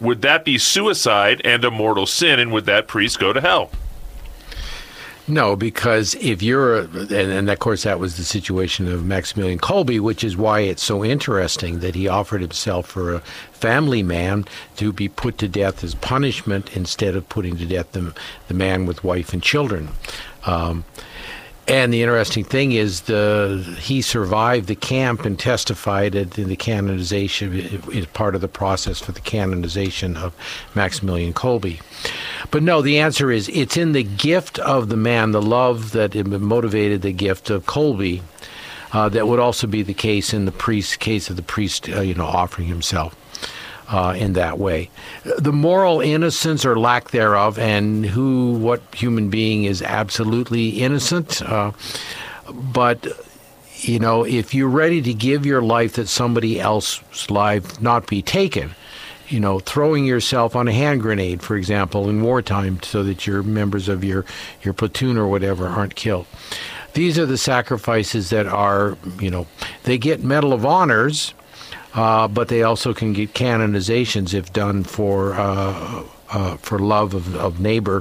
would that be suicide and a mortal sin, and would that priest go to hell? No, because if you're, and of course that was the situation of Maximilian Kolbe, which is why it's so interesting that he offered himself for a family man to be put to death as punishment instead of putting to death the man with wife and children. And the interesting thing is he survived the camp and testified in the canonization, is part of the process for the canonization of Maximilian Kolbe. But no, the answer is it's in the gift of the man, the love that motivated the gift of Kolbe, that would also be the case in the case of the priest, offering himself. In that way. The moral innocence or lack thereof, and what human being is absolutely innocent. But, if you're ready to give your life that somebody else's life not be taken, throwing yourself on a hand grenade, for example, in wartime so that your members of your platoon or whatever aren't killed. These are the sacrifices that are, they get Medal of Honors, but they also can get canonizations if done for love of neighbor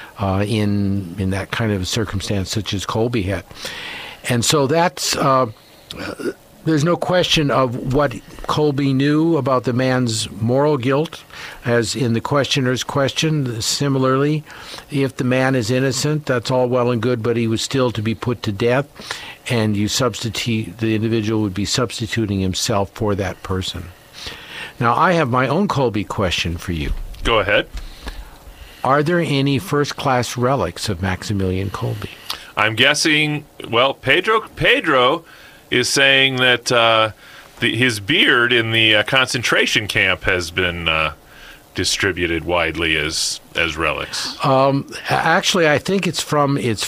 in that kind of a circumstance such as Kolbe had. And so that's there's no question of what Kolbe knew about the man's moral guilt, as in the questioner's question. Similarly, if the man is innocent, that's all well and good, but he was still to be put to death, and the individual would be substituting himself for that person. Now, I have my own Kolbe question for you. Go ahead. Are there any first-class relics of Maximilian Kolbe? I'm guessing, Pedro is saying that his beard in the concentration camp has been distributed widely as relics. Actually, I think it's from his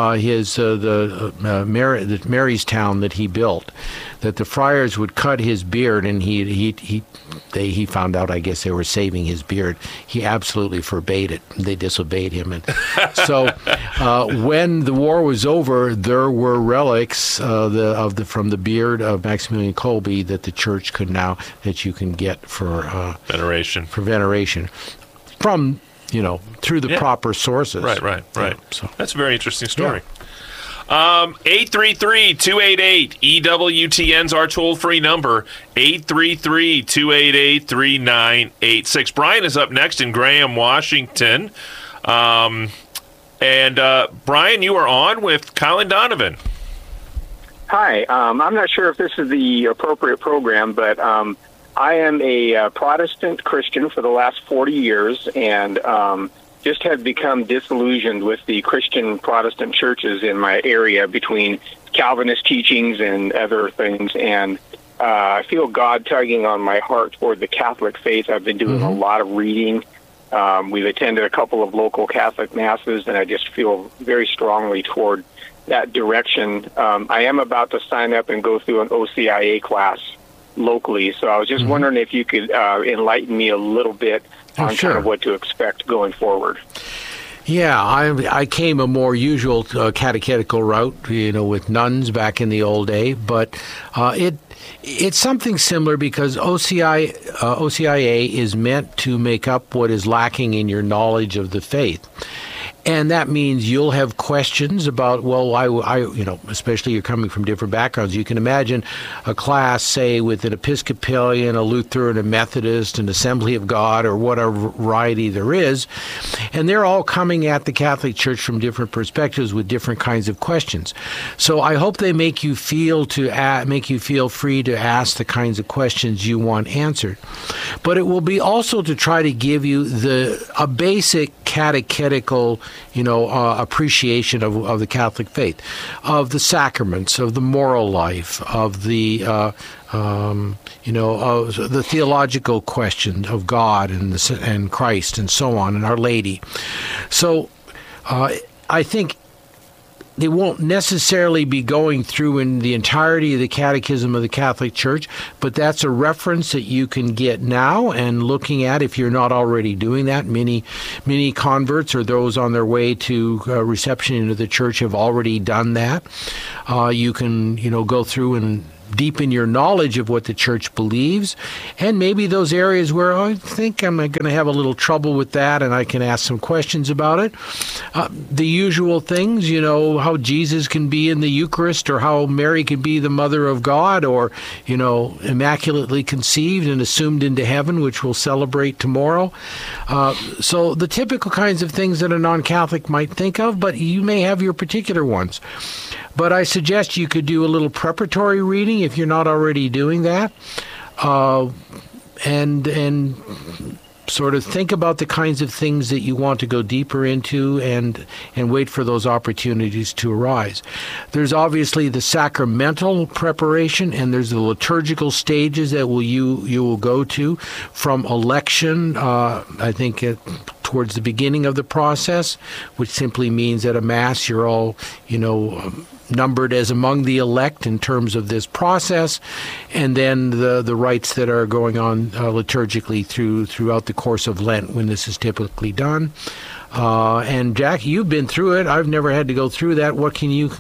Mary's town that he built. That the friars would cut his beard, and he found out, I guess, they were saving his beard. He absolutely forbade it. They disobeyed him, and so when the war was over, there were relics from the beard of Maximilian Kolbe that the church that you can get for veneration. From through the proper sources. Right. Yeah, so that's a very interesting story. Yeah. 833-288-EWTN's our toll-free number, 833-288-3986. Brian is up next in Graham, Washington. And Brian, you are on with Colin Donovan. Hi. I'm not sure if this is the appropriate program, but I am a Protestant Christian for the last 40 years, and just have become disillusioned with the Christian Protestant churches in my area between Calvinist teachings and other things. And I feel God tugging on my heart toward the Catholic faith. I've been doing a lot of reading. We've attended a couple of local Catholic masses, and I just feel very strongly toward that direction. I am about to sign up and go through an OCIA class locally. So I was just wondering if you could enlighten me a little bit on kind of what to expect going forward. Yeah, I came a more usual catechetical route, with nuns back in the old day, but it's something similar because OCIA is meant to make up what is lacking in your knowledge of the faith. And that means you'll have questions about, especially you're coming from different backgrounds. You can imagine a class, say, with an Episcopalian, a Lutheran, a Methodist, an Assembly of God, or whatever variety there is, and they're all coming at the Catholic Church from different perspectives with different kinds of questions. So I hope they make you feel free to ask the kinds of questions you want answered. But it will be also to try to give you a basic catechetical appreciation of the Catholic faith, of the sacraments, of the moral life, of the of the theological question of God and Christ and so on, and Our Lady. So I think they won't necessarily be going through in the entirety of the Catechism of the Catholic Church, but that's a reference that you can get now and looking at if you're not already doing that. Many converts or those on their way to reception into the church have already done that. You can, go through and deepen your knowledge of what the church believes, and maybe those areas where I think I'm going to have a little trouble with that, and I can ask some questions about it. The usual things, how Jesus can be in the Eucharist, or how Mary can be the Mother of God, or, immaculately conceived and assumed into heaven, which we'll celebrate tomorrow. So the typical kinds of things that a non-Catholic might think of, but you may have your particular ones. But I suggest you could do a little preparatory reading if you're not already doing that, and sort of think about the kinds of things that you want to go deeper into, and wait for those opportunities to arise. There's obviously the sacramental preparation, and there's the liturgical stages that you will go to from election, I think towards the beginning of the process, which simply means at a Mass you're all, numbered as among the elect in terms of this process, and then the rites that are going on liturgically throughout the course of Lent when this is typically done. And Jack, you've been through it. I've never had to go through that. What can you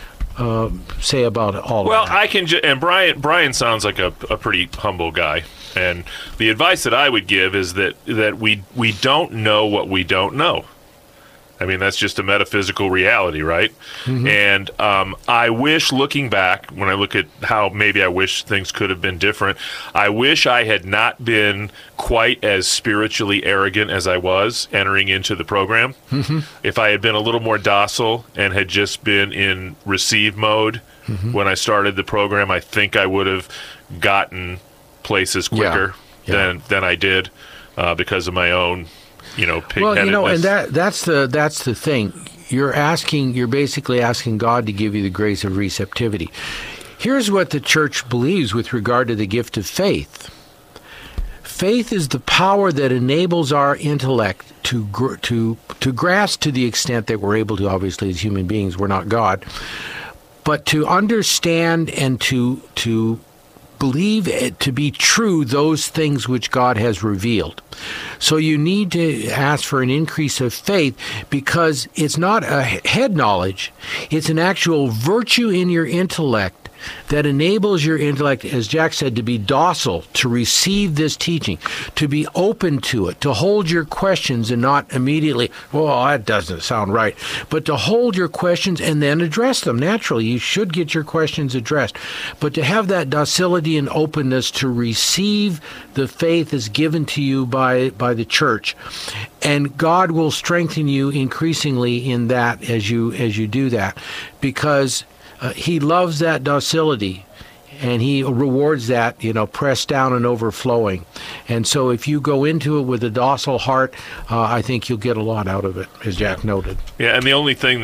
say about all of that? Well, I can and Brian sounds like a pretty humble guy. And the advice that I would give is that we don't know what we don't know. I mean, that's just a metaphysical reality, right? Mm-hmm. And I wish, looking back, when I look at how maybe I wish things could have been different, I wish I had not been quite as spiritually arrogant as I was entering into the program. Mm-hmm. If I had been a little more docile and had just been in receive mode when I started the program, I think I would have gotten places quicker than I did because of my own pig-headedness. Well, and that's the thing. You're basically asking God to give you the grace of receptivity. Here's what the church believes with regard to the gift of faith. Faith is the power that enables our intellect to grasp, to the extent that we're able to, obviously, as human beings, we're not God, but to understand and to believe it to be true those things which God has revealed. So you need to ask for an increase of faith, because it's not a head knowledge, it's an actual virtue in your intellect that enables your intellect, as Jack said, to be docile, to receive this teaching, to be open to it, to hold your questions and not immediately, well, that doesn't sound right, but to hold your questions and then address them. Naturally, you should get your questions addressed, but to have that docility and openness to receive the faith as given to you by the church. And God will strengthen you increasingly in that as you do that, because He loves that docility, and He rewards that, pressed down and overflowing. And so if you go into it with a docile heart, I think you'll get a lot out of it, as Jack noted. Yeah, and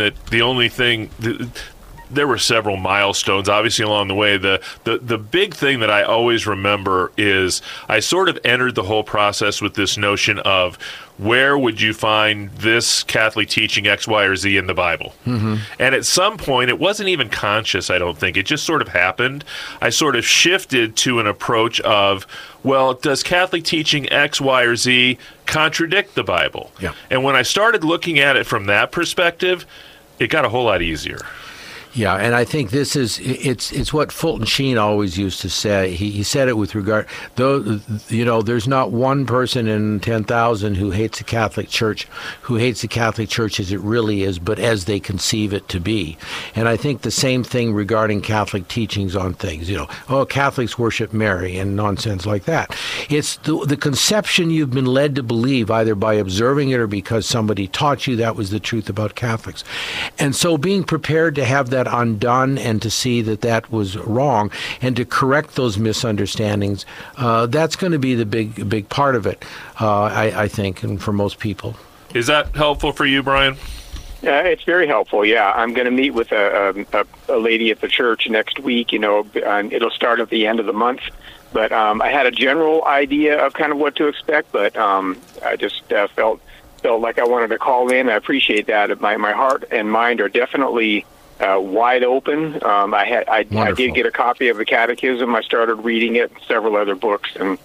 there were several milestones, obviously, along the way. The big thing that I always remember is I sort of entered the whole process with this notion of, where would you find this Catholic teaching X, Y, or Z in the Bible? Mm-hmm. And at some point, it wasn't even conscious, I don't think. It just sort of happened. I sort of shifted to an approach of, well, does Catholic teaching X, Y, or Z contradict the Bible? Yeah. And when I started looking at it from that perspective, it got a whole lot easier. Yeah, and I think it's what Fulton Sheen always used to say. He said it with regard, though, there's not one person in 10,000 who hates the Catholic Church, as it really is, but as they conceive it to be. And I think the same thing regarding Catholic teachings on things. Catholics worship Mary and nonsense like that. It's the conception you've been led to believe, either by observing it or because somebody taught you that was the truth about Catholics. And so being prepared to have that undone and to see that was wrong and to correct those misunderstandings, that's going to be the big part of it, I think, and for most people. Is that helpful for you, Brian? It's very helpful, yeah. I'm going to meet with a lady at the church next week, and it'll start at the end of the month. But I had a general idea of kind of what to expect, but I just felt like I wanted to call in. I appreciate that. My heart and mind are definitely wide open. I did get a copy of the Catechism. I started reading it, several other books, and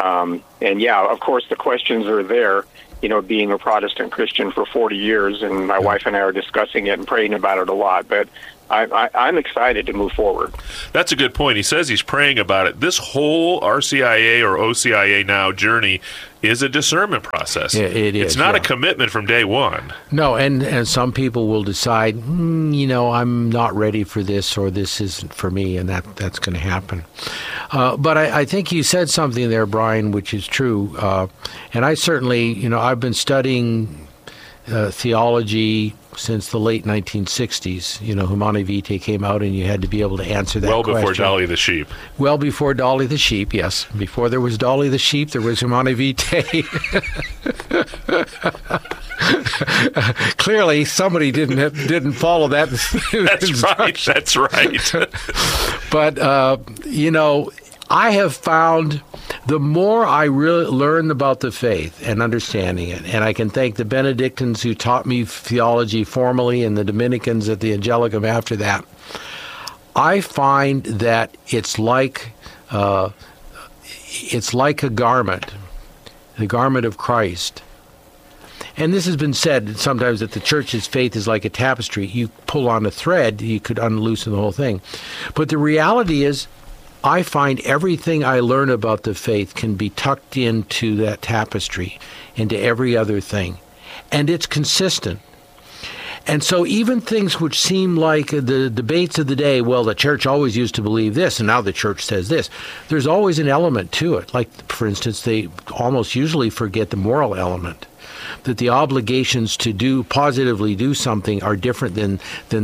And yeah, of course, the questions are there. You know, being a Protestant Christian for 40 years, and my wife and I are discussing it and praying about it a lot. But I'm excited to move forward. That's a good point. He says he's praying about it. This whole RCIA or OCIA now journey is a discernment process. Yeah, it is. It's not a commitment from day one. No, and some people will decide, I'm not ready for this, or this isn't for me, and that's going to happen. But I think you said something there, Brian, which is true. And I certainly, I've been studying theology since the late 1960s. Humanae Vitae came out, and you had to be able to answer that question. Well before Dolly the sheep. Well before Dolly the sheep, yes. Before there was Dolly the sheep, there was Humanae Vitae. Clearly, somebody didn't follow that. That's right. But, I have found the more I really learn about the faith and understanding it, and I can thank the Benedictines who taught me theology formally and the Dominicans at the Angelicum after that, I find that it's like a garment, the garment of Christ. And this has been said sometimes that the church's faith is like a tapestry. You pull on a thread, you could unloosen the whole thing. But the reality is, I find everything I learn about the faith can be tucked into that tapestry, into every other thing. And it's consistent. And so even things which seem like the debates of the day, well, the church always used to believe this, and now the church says this, there's always an element to it. Like, for instance, they almost usually forget the moral element, that the obligations to positively do something are different than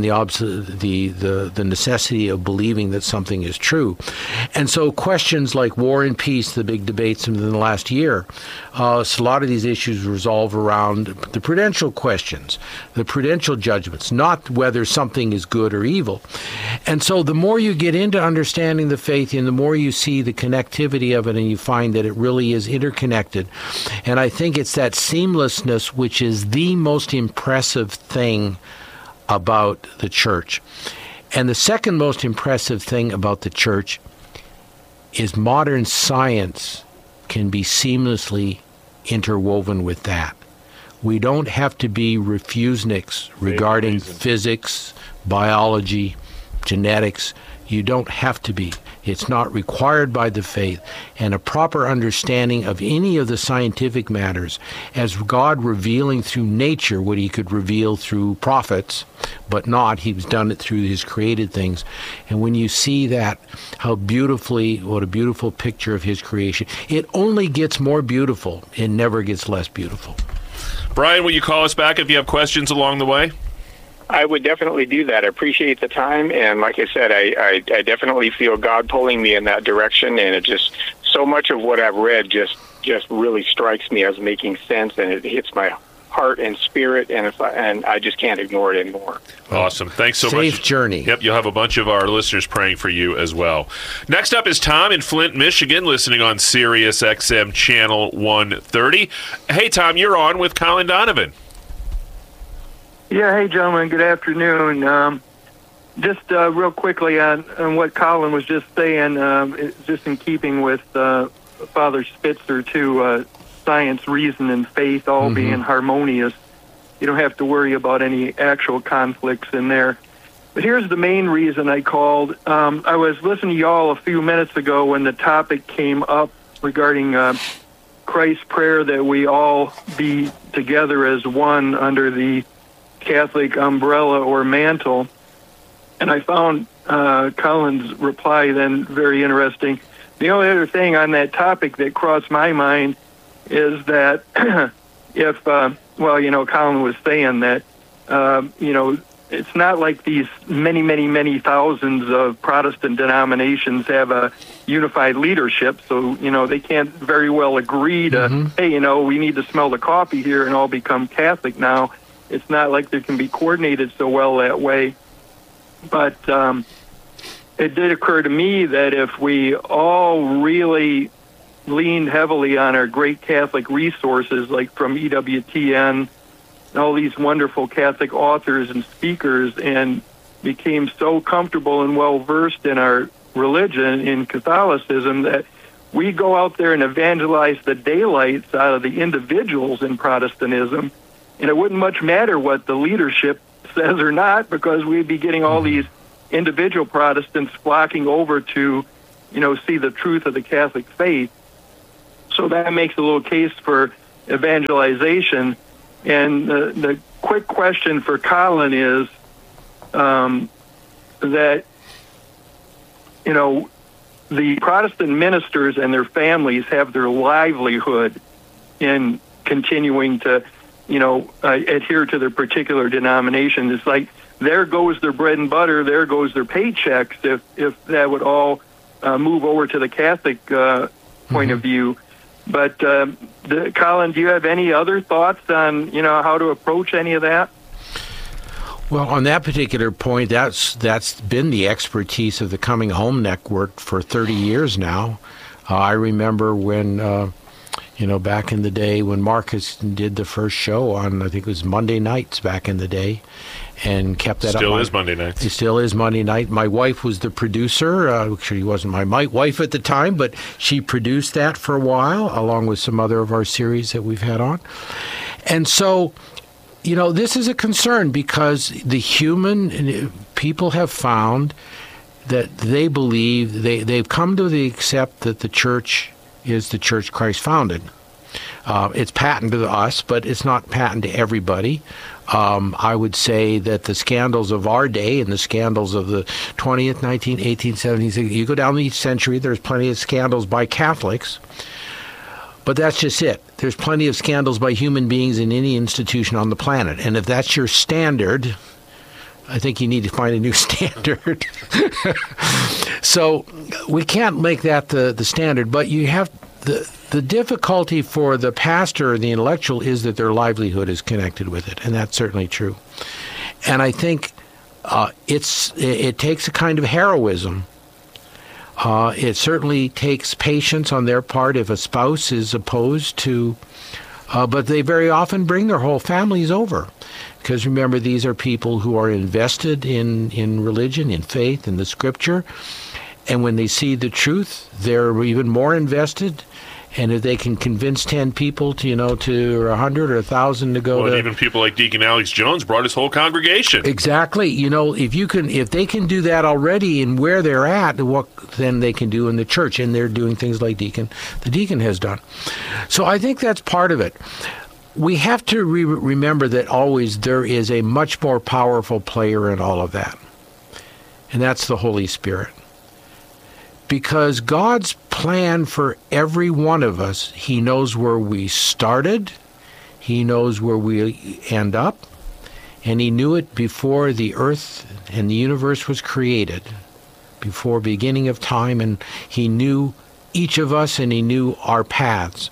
the necessity of believing that something is true. And so questions like war and peace, the big debates in the last year, so a lot of these issues resolve around the prudential questions, the prudential judgments, not whether something is good or evil. And so the more you get into understanding the faith, and the more you see the connectivity of it, and you find that it really is interconnected. And I think it's that seamlessness which is the most impressive thing about the church. And the second most impressive thing about the church is modern science can be seamlessly interwoven with that. We don't have to be refuseniks regarding physics, biology, genetics. You don't have to be. It's not required by the faith. And a proper understanding of any of the scientific matters, as God revealing through nature what he could reveal through prophets, but not. He's done it through his created things. And when you see that, what a beautiful picture of his creation. It only gets more beautiful. It never gets less beautiful. Brian, will you call us back if you have questions along the way? I would definitely do that. I appreciate the time, and like I said, I definitely feel God pulling me in that direction, and it just, so much of what I've read just really strikes me as making sense, and it hits my heart and spirit, and I just can't ignore it anymore. Awesome. Thanks so much. Safe journey. Yep, you'll have a bunch of our listeners praying for you as well. Next up is Tom in Flint, Michigan, listening on Sirius XM Channel 130. Hey, Tom, you're on with Colin Donovan. Yeah, hey, gentlemen, good afternoon. Just real quickly on what Colin was just saying, just in keeping with Father Spitzer, too, science, reason, and faith all being harmonious. You don't have to worry about any actual conflicts in there. But here's the main reason I called. I was listening to y'all a few minutes ago when the topic came up regarding Christ's prayer that we all be together as one under the Catholic umbrella or mantle. And I found Colin's reply then very interesting. The only other thing on that topic that crossed my mind is that if, Colin was saying that, it's not like these many, many, many thousands of Protestant denominations have a unified leadership, so, they can't very well agree to, hey, we need to smell the coffee here and all become Catholic now. It's not like they can be coordinated so well that way. But it did occur to me that if we all really leaned heavily on our great Catholic resources, like from EWTN, and all these wonderful Catholic authors and speakers, and became so comfortable and well-versed in our religion, in Catholicism, that we go out there and evangelize the daylights out of the individuals in Protestantism, and it wouldn't much matter what the leadership says or not, because we'd be getting all these individual Protestants flocking over to, see the truth of the Catholic faith. So that makes a little case for evangelization. And the quick question for Colin is that, the Protestant ministers and their families have their livelihood in continuing to, adhere to their particular denomination. It's like, there goes their bread and butter, there goes their paychecks, if that would all move over to the Catholic point of view. But Colin, do you have any other thoughts on, how to approach any of that? Well, on that particular point, that's been the expertise of the Coming Home Network for 30 years now. I remember when, back in the day when Marcus did the first show on, I think it was Monday nights back in the day, and kept that up. Still is Monday nights. It still is Monday night. My wife was the producer. She wasn't my wife at the time, but she produced that for a while, along with some other of our series that we've had on. And so, this is a concern, because the human people have found that they believe, they've come to accept that the church is the church Christ founded. It's patent to us, but it's not patent to everybody. I would say that the scandals of our day and the scandals of the 20th, 19th, 18th, 17th, you go down each century, there's plenty of scandals by Catholics. But that's just it. There's plenty of scandals by human beings in any institution on the planet. And if that's your standard, I think you need to find a new standard. So we can't make that the standard. But you have the difficulty for the pastor or the intellectual is that their livelihood is connected with it. And that's certainly true. And I think it takes a kind of heroism. It certainly takes patience on their part if a spouse is opposed to, but they very often bring their whole families over. Because remember, these are people who are invested in religion, in faith, in the scripture. And when they see the truth, they're even more invested. And if they can convince 10 people to, or 100 or 1,000 to go to... Well, even people like Deacon Alex Jones brought his whole congregation. Exactly. If they can do that already in where they're at, what then they can do in the church. And they're doing things like the deacon has done. So I think that's part of it. We have to remember that always there is a much more powerful player in all of that. And that's the Holy Spirit. Because God's plan for every one of us, He knows where we started, He knows where we end up, and He knew it before the earth and the universe was created, before beginning of time, and He knew each of us and He knew our paths.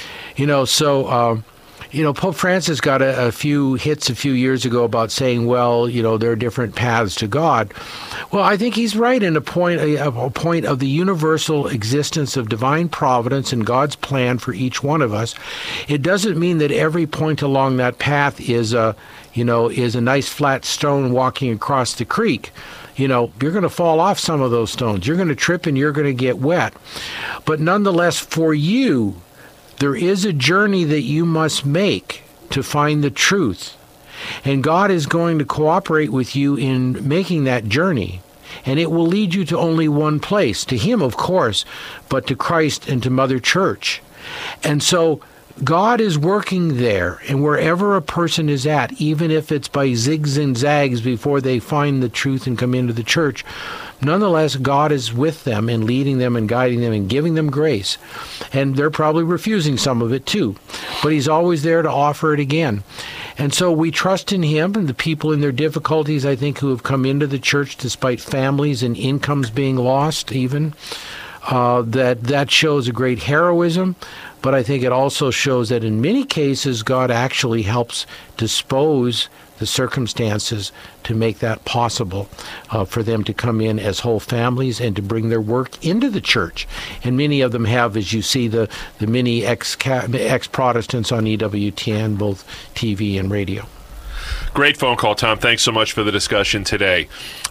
Pope Francis got a few hits a few years ago about saying, there are different paths to God. Well, I think he's right in a point of the universal existence of divine providence and God's plan for each one of us. It doesn't mean that every point along that path is a nice flat stone walking across the creek. You're going to fall off some of those stones. You're going to trip and you're going to get wet. But nonetheless, for you, there is a journey that you must make to find the truth. And God is going to cooperate with you in making that journey. And it will lead you to only one place, to Him, of course, but to Christ and to Mother Church. And so God is working there, and wherever a person is at, even if it's by zigs and zags before they find the truth and come into the church, nonetheless, God is with them and leading them and guiding them and giving them grace. And they're probably refusing some of it too, but He's always there to offer it again. And so we trust in Him, and the people in their difficulties, I think, who have come into the church despite families and incomes being lost even, that shows a great heroism. But I think it also shows that in many cases, God actually helps dispose the circumstances to make that possible for them to come in as whole families and to bring their work into the church. And many of them have, as you see, the many ex-Protestants on EWTN, both TV and radio. Great phone call, Tom. Thanks so much for the discussion today.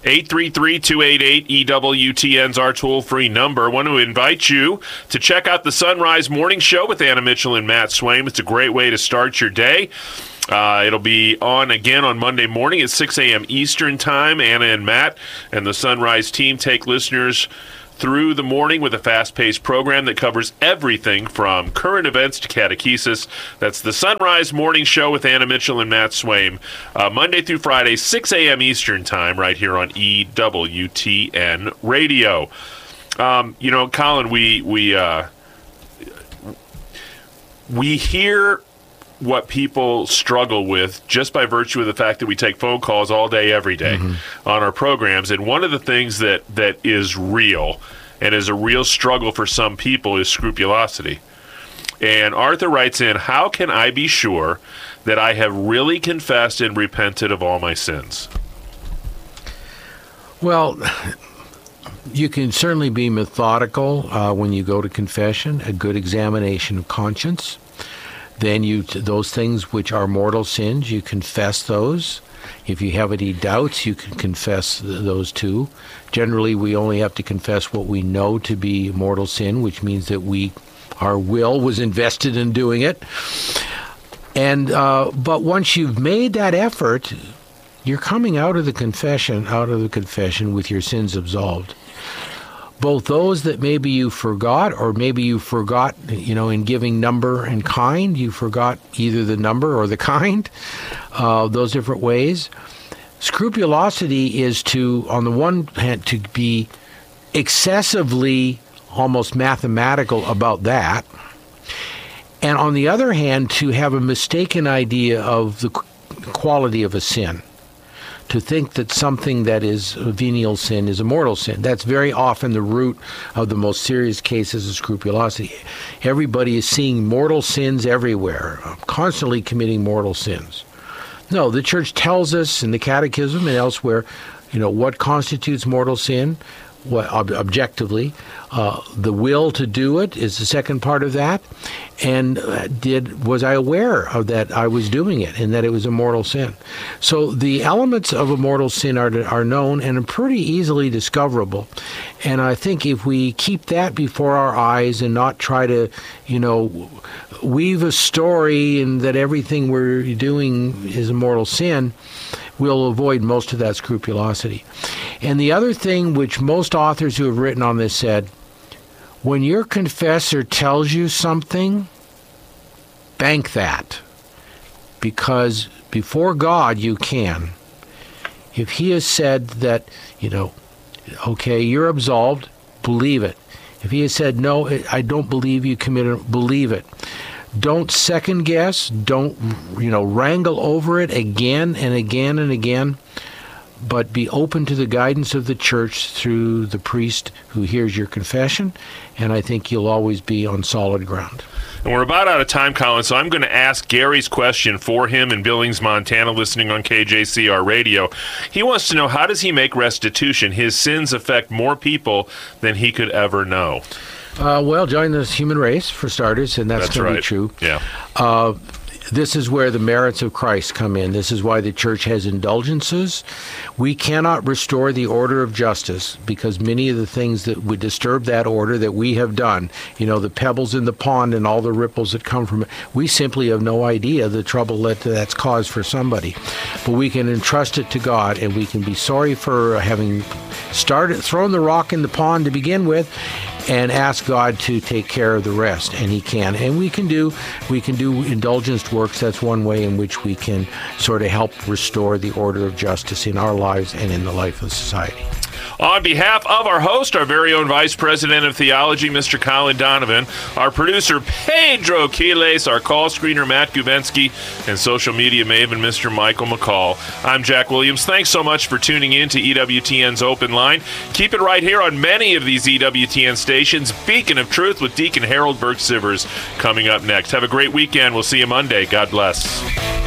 833-288-EWTN's our toll-free number. I want to invite you to check out the Sunrise Morning Show with Anna Mitchell and Matt Swaim. It's a great way to start your day. It'll be on again on Monday morning at 6 a.m. Eastern Time. Anna and Matt and the Sunrise team take listeners through the morning with a fast-paced program that covers everything from current events to catechesis. That's the Sunrise Morning Show with Anna Mitchell and Matt Swaim, Monday through Friday, 6 a.m. Eastern Time, right here on EWTN Radio. Colin, we hear what people struggle with just by virtue of the fact that we take phone calls all day, every day on our programs. And one of the things that is real and is a real struggle for some people is scrupulosity. And Arthur writes in, how can I be sure that I have really confessed and repented of all my sins? Well, you can certainly be methodical when you go to confession, a good examination of conscience. Then those things which are mortal sins, you confess those. If you have any doubts, you can confess those too. Generally, we only have to confess what we know to be mortal sin, which means that our will was invested in doing it. And but once you've made that effort, you're coming out of the confession with your sins absolved. Both those that maybe you forgot, or maybe you forgot, in giving number and kind, you forgot either the number or the kind, those different ways. Scrupulosity is to, on the one hand, to be excessively almost mathematical about that, and on the other hand, to have a mistaken idea of the quality of a sin. To think that something that is a venial sin is a mortal sin. That's very often the root of the most serious cases of scrupulosity. Everybody is seeing mortal sins everywhere, constantly committing mortal sins. No, the Church tells us in the Catechism and elsewhere, what constitutes mortal sin, objectively. The will to do it is the second part of that. And was I aware of that I was doing it and that it was a mortal sin? So the elements of a mortal sin are known and are pretty easily discoverable. And I think if we keep that before our eyes and not try to, weave a story and that everything we're doing is a mortal sin, we'll avoid most of that scrupulosity. And the other thing which most authors who have written on this said, when your confessor tells you something, bank that. Because before God you can. If he has said that, okay, you're absolved, believe it. If he has said, no, I don't believe you committed, believe it. Don't second guess. Don't, wrangle over it again and again and again. But be open to the guidance of the Church through the priest who hears your confession, and I think you'll always be on solid ground. And we're about out of time, Colin, so I'm going to ask Gary's question for him in Billings, Montana, listening on KJCR Radio. He wants to know, how does he make restitution? His sins affect more people than he could ever know. Well, join the human race, for starters, and that's going to be true. Yeah. This is where the merits of Christ come in. This is why the Church has indulgences. We cannot restore the order of justice because many of the things that would disturb that order that we have done, the pebbles in the pond and all the ripples that come from it, we simply have no idea the trouble that's caused for somebody. But we can entrust it to God, and we can be sorry for having thrown the rock in the pond to begin with, and ask God to take care of the rest, and he can. And we can do indulgence works. That's one way in which we can sort of help restore the order of justice in our lives and in the life of society. On behalf of our host, our very own Vice President of Theology, Mr. Colin Donovan, our producer, Pedro Quiles, our call screener, Matt Guvensky, and social media maven, Mr. Michael McCall. I'm Jack Williams. Thanks so much for tuning in to EWTN's Open Line. Keep it right here on many of these EWTN stations. Beacon of Truth with Deacon Harold Burke-Sivers coming up next. Have a great weekend. We'll see you Monday. God bless.